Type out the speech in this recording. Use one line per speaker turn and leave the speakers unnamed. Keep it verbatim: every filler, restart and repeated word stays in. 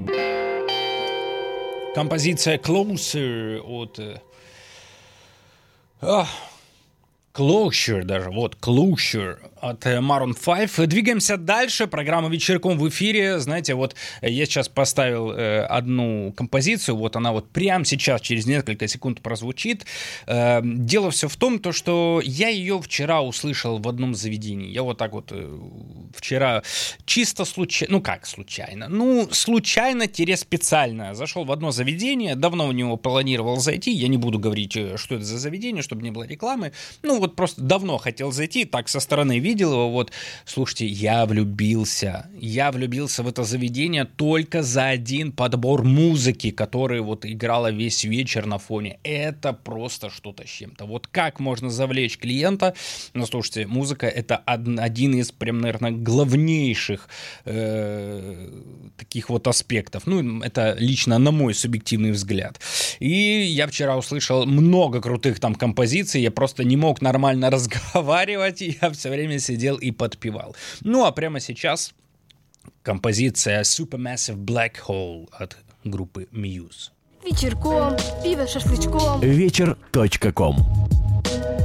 Композиция Closer от... А, Closure даже, вот, Closure от Maroon пять. Двигаемся дальше, программа «Вечерком» в эфире. Знаете, вот я сейчас поставил э, одну композицию, вот она вот прямо сейчас, через несколько секунд прозвучит. Э, дело все в том, то, что я ее вчера услышал в одном заведении. Я вот так вот э, вчера чисто случайно, ну как случайно, ну случайно-специально зашел в одно заведение, давно в него планировал зайти, я не буду говорить, что это за заведение, чтобы не было рекламы, ну вот просто давно хотел зайти, так со стороны видел его, вот, слушайте, я влюбился, я влюбился в это заведение только за один подбор музыки, который вот играла весь вечер на фоне, это просто что-то с чем-то, вот как можно завлечь клиента, ну, слушайте, музыка это один из, прям, наверное, главнейших э, таких вот аспектов, ну, это лично на мой субъективный взгляд, и я вчера услышал много крутых там композиций, я просто не мог нормально разговаривать, и я все время сидел и подпевал. Ну, а прямо сейчас композиция Supermassive Black Hole от группы Muse.
Вечерком, пиво шашлычком.
Вечер точка ком